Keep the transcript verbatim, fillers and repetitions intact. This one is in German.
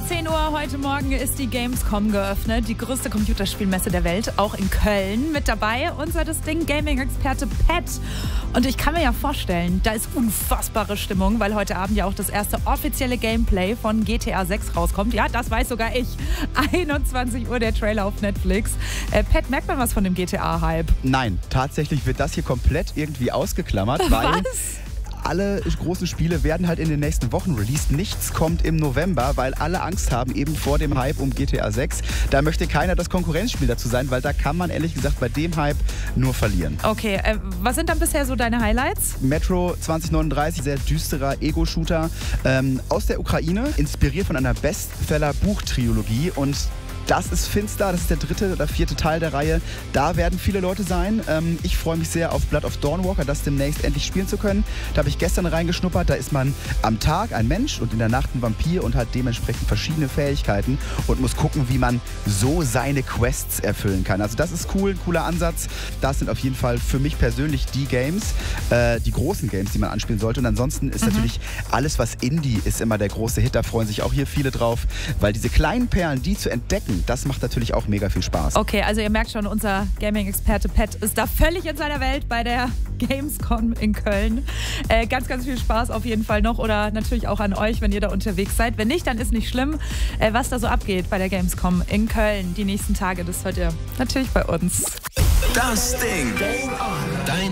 zehn Uhr heute Morgen ist die Gamescom geöffnet, die größte Computerspielmesse der Welt, auch in Köln. Mit dabei unser das Ding Gaming-Experte Pat. Und ich kann mir ja vorstellen, da ist unfassbare Stimmung, weil heute Abend ja auch das erste offizielle Gameplay von G T A sechs rauskommt. Ja, das weiß sogar ich. einundzwanzig Uhr der Trailer auf Netflix. Äh, Pat, merkt man was von dem G T A-Hype? Nein, tatsächlich wird das hier komplett irgendwie ausgeklammert, weil... Was? Alle großen Spiele werden halt in den nächsten Wochen released. Nichts kommt im November, weil alle Angst haben eben vor dem Hype um G T A sechs. Da möchte keiner das Konkurrenzspiel dazu sein, weil da kann man ehrlich gesagt bei dem Hype nur verlieren. Okay, äh, was sind dann bisher so deine Highlights? Metro zwanzig neununddreißig, sehr düsterer Ego-Shooter ähm, aus der Ukraine, inspiriert von einer Bestseller-Buchtrilogie und das ist finster, das ist der dritte oder vierte Teil der Reihe. Da werden viele Leute sein. Ähm, ich freue mich sehr auf Blood of Dawnwalker, das demnächst endlich spielen zu können. Da habe ich gestern reingeschnuppert. Da ist man am Tag ein Mensch und in der Nacht ein Vampir und hat dementsprechend verschiedene Fähigkeiten und muss gucken, wie man so seine Quests erfüllen kann. Also das ist cool, ein cooler Ansatz. Das sind auf jeden Fall für mich persönlich die Games, äh, die großen Games, die man anspielen sollte. Und ansonsten ist mhm. natürlich alles, was Indie ist, immer der große Hit. Da freuen sich auch hier viele drauf, weil diese kleinen Perlen, die zu entdecken, das macht natürlich auch mega viel Spaß. Okay, also ihr merkt schon, unser Gaming-Experte Pat ist da völlig in seiner Welt bei der Gamescom in Köln. Äh, ganz, ganz viel Spaß auf jeden Fall noch oder natürlich auch an euch, wenn ihr da unterwegs seid. Wenn nicht, dann ist nicht schlimm, äh, was da so abgeht bei der Gamescom in Köln die nächsten Tage. Das hört ihr natürlich bei uns. Das Ding. Dein